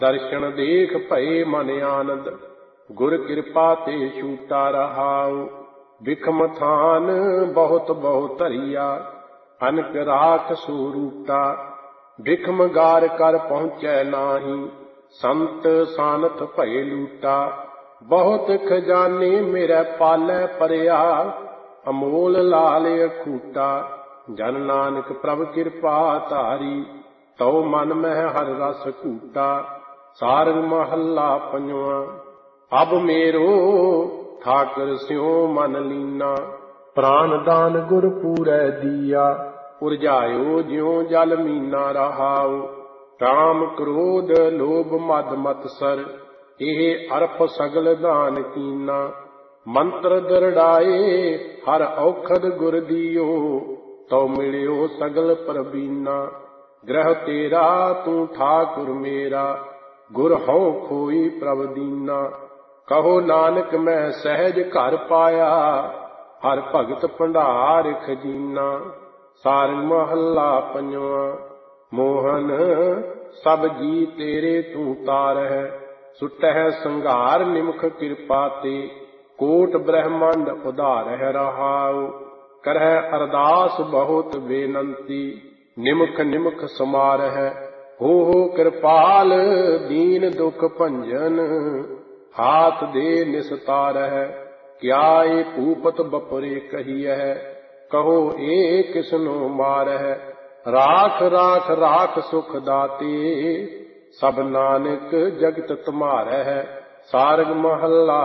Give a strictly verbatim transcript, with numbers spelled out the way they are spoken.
दर्शन देख भये मन आनंद, गुर कृपा ते छूटा रहाऊ। बिखम थान बहुत बहुत धरिया, अनक राख सूरूटा। बिखम गार कर पहुँचै नाही, संत सानथ भये लूटा। बहुत खजाने मेरे पालै परिया, अमोल लाल अखूटा। जन नानक प्रभ कृपा धारी, तौ मन मह हर रस कूटा। सारंग महला पंजवा। अब मेरो ठाकर स्यों मन लीना, प्राण दान गुर पूरै दिया। उरझायो ज्यों जल मीना रहाऊ। काम क्रोध लोभ मद मत्सर, एह अरप सगल दान कीना। मंत्र दरड़ाए हर औखद गुर दियो, तौ मिलियो सगल प्रबीना। ग्रह तेरा तू ठाकुर मेरा, गुर हौ खोई प्रभ दीना। कहो नानक मैं सहज घर पाया, हर भगत भंडार खजीना। सारंग महला पंजवा। मोहन सब जी तेरे तू तारह, सुटह संघार निमख कृपा ते। कोट ब्रह्मांड उधारह रहाऊ, करह अरदास बहुत बेनंती। निमख निमख समारह, हो हो कृपाल दीन दुख भंजन। हाथ दे निस्तारह, क्या ए भूपत बपुरे कहियह। कहो ए किसनो मारह, राख राख राख सुख दाते। सब नानक जगत तुम्हारह। सारंग महला